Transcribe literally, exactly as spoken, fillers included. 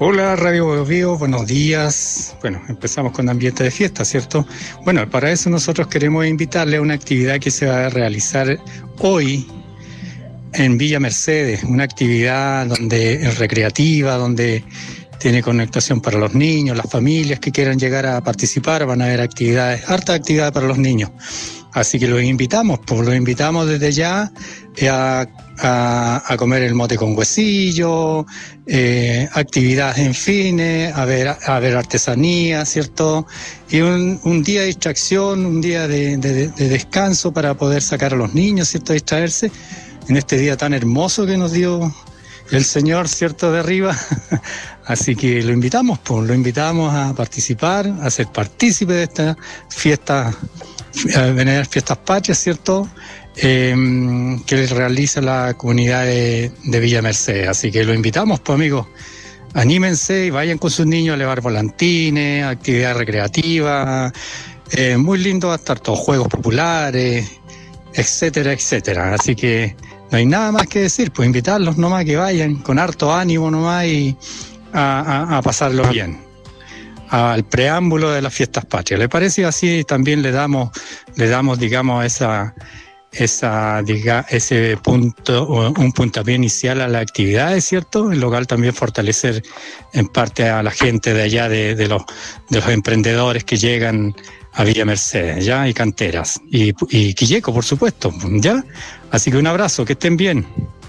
Hola Radio Bio, buenos días. Bueno, empezamos con ambiente de fiesta, ¿cierto? Bueno, para eso nosotros queremos invitarle a una actividad que se va a realizar hoy en Villa Mercedes, una actividad donde es recreativa, donde tiene conectación para los niños, las familias que quieran llegar a participar, van a haber actividades, harta actividad para los niños. Así que los invitamos, pues los invitamos desde ya a, a, a comer el mote con huesillo, eh, actividades en fines, a ver, a ver artesanía, ¿cierto? Y un, un día de distracción, un día de, de, de descanso para poder sacar a los niños, ¿cierto? A distraerse en este día tan hermoso que nos dio el Señor, ¿cierto? De arriba. Así que lo invitamos, pues lo invitamos a participar, a ser partícipe de esta fiesta, venerar fiestas patrias, ¿cierto? Eh, que realiza la comunidad de, de Villa Mercedes. Así que lo invitamos, pues amigos, anímense y vayan con sus niños a elevar volantines, actividad recreativa, eh, muy lindo va a estar todo, juegos populares, etcétera, etcétera. Así que no hay nada más que decir, pues invitarlos nomás que vayan con harto ánimo nomás y a, a, a pasarlo bien. Al preámbulo de las fiestas patrias. ¿Le parece? Así también le damos, le damos, digamos, esa, esa, diga, ese punto, un puntapié inicial a la actividad, ¿es cierto? El local también fortalecer en parte a la gente de allá, de, de los, de los emprendedores que llegan a Villa Mercedes, ¿ya? Y canteras. Y, y Quilleco, por supuesto, ¿ya? Así que un abrazo, que estén bien.